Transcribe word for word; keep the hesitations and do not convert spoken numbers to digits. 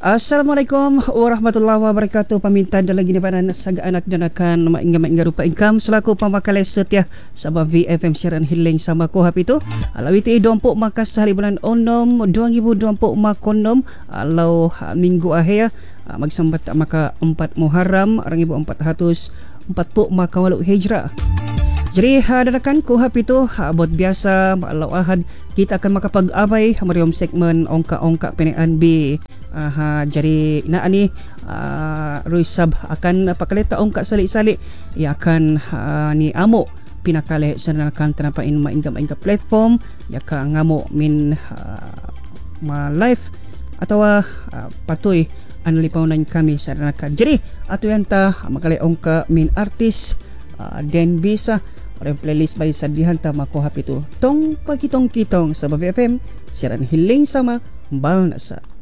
Assalamualaikum warahmatullahi wabarakatuh. Pamintan dan lagi ni pada saga anak dan akan mainga-mainga rupa income selaku pemakai setia sama V F M siaran hiling sama ko hapi tu. Alau itu dompok maka sehari bulan onom dua ribu dua puluh makonom alau minggu akhir magsambat maka empat Muharram dua ribu empat ratus empat puluh maka walu hijrah. Jadi hadakan ku hapi tu buat biasa malau ahad kita akan maka pag-abay mariom segmen ongka-ongka penaan B. Aha, jadi nak ni uh, Ruisab akan pakalita ongka salik-salik ia akan uh, ni amok pinakale sanakan tanapain maingga-maingga platform ya ka ngamok min uh, ma live atau uh, patuy anlipaunan kami sanakan. Jadi ato yanta makale ongka min artis uh, den bisa orang playlist by sadihan tama ko hapi tu tong pagitong kitong sa V F M siaran hiling sama bal nasa.